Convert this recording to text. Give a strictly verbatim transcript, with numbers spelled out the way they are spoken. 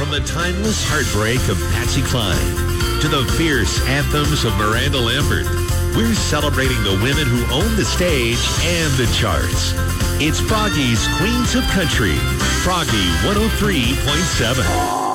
From the timeless heartbreak of Patsy Cline to the fierce anthems of Miranda Lambert, we're celebrating the women who own the stage and the charts. It's Froggy's Queens of Country, Froggy one oh three point seven.